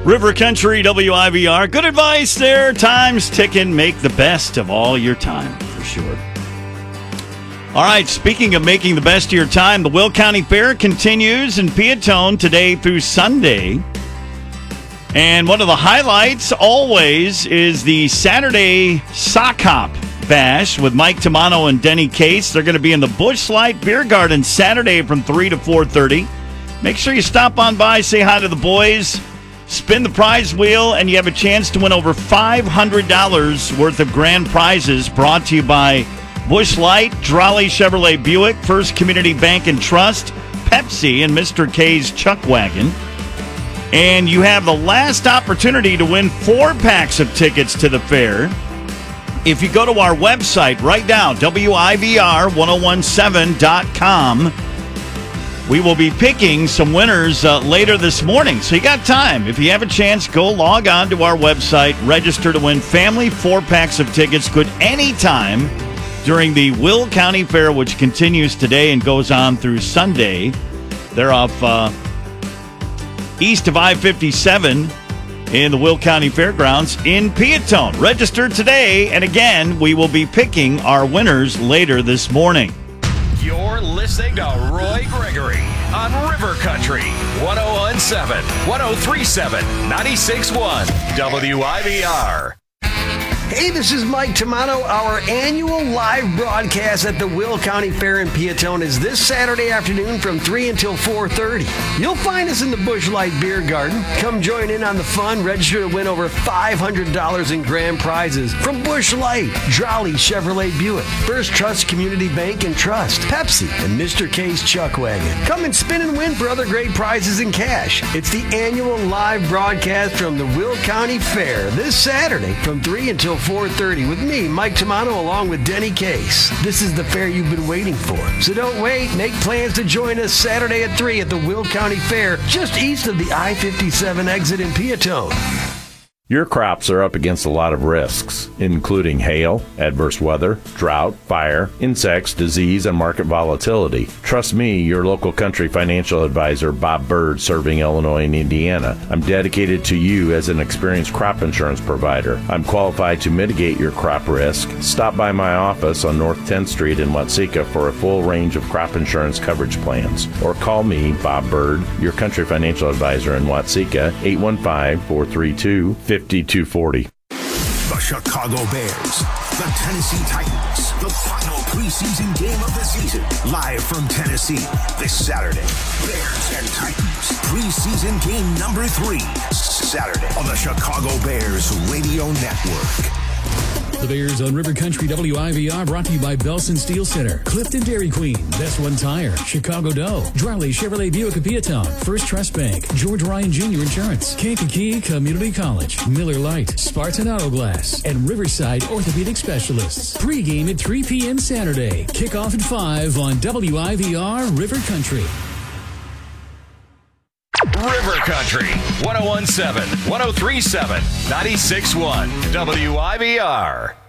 River Country WIVR. Good advice there. Time's ticking. Make the best of all your time, for sure. All right, speaking of making the best of your time, the Will County Fair continues in Peatone today through Sunday. And one of the highlights always is the Saturday Sock Hop Bash with Mike Tamano and Denny Case. They're going to be in the Busch Light Beer Garden Saturday from 3 to 4:30. Make sure you stop on by, say hi to the boys. Spin the prize wheel, and you have a chance to win over $500 worth of grand prizes brought to you by Busch Light, Drolley Chevrolet Buick, First Community Bank and Trust, Pepsi, and Mr. K's Chuck Wagon. And you have the last opportunity to win 4 packs of tickets to the fair. If you go to our website right now, WIVR1017.com, we will be picking some winners later this morning. So you got time. If you have a chance, go log on to our website, register to win family 4 packs of tickets, good anytime during the Will County Fair, which continues today and goes on through Sunday. They're off east of I-57 in the Will County Fairgrounds in Peatone. Register today, and again, we will be picking our winners later this morning. You're listening to Roy Gregory on River Country 1017, 1037, 96.1 WIVR. Hey, this is Mike Tamano. Our annual live broadcast at the Will County Fair in Peatone is this Saturday afternoon from 3 until 4:30. You'll find us in the Busch Light Beer Garden. Come join in on the fun. Register to win over $500 in grand prizes from Busch Light, Drolley Chevrolet Buick, First Trust Community Bank and Trust, Pepsi, and Mr. K's Chuck Wagon. Come and spin and win for other great prizes and cash. It's the annual live broadcast from the Will County Fair this Saturday from 3 until 4:30 with me, Mike Tamano, along with Denny Case. This is the fair you've been waiting for. So don't wait. Make plans to join us Saturday at 3 at the Will County Fair, just east of the I-57 exit in Peatone. Your crops are up against a lot of risks, including hail, adverse weather, drought, fire, insects, disease, and market volatility. Trust me, your local country financial advisor, Bob Bird, serving Illinois and Indiana. I'm dedicated to you as an experienced crop insurance provider. I'm qualified to mitigate your crop risk. Stop by my office on North 10th Street in Watseka for a full range of crop insurance coverage plans. Or call me, Bob Bird, your country financial advisor in Watseka, 815-432-5240. The Chicago Bears, the Tennessee Titans, the final preseason game of the season, live from Tennessee this Saturday. Bears and Titans, preseason game number 3, Saturday on the Chicago Bears Radio Network. The Bears on River Country WIVR brought to you by Belson Steel Center, Clifton Dairy Queen, Best One Tire, Chicago Doe, Drolley Chevrolet Buick of Peatone, First Trust Bank, George Ryan Jr. Insurance, Kankakee Community College, Miller Lite, Spartan Auto Glass, and Riverside Orthopedic Specialists. Pre-game at 3 p.m. Saturday. Kickoff at 5 on WIVR River Country. River Country 1017, 1037, 96.1 WIVR.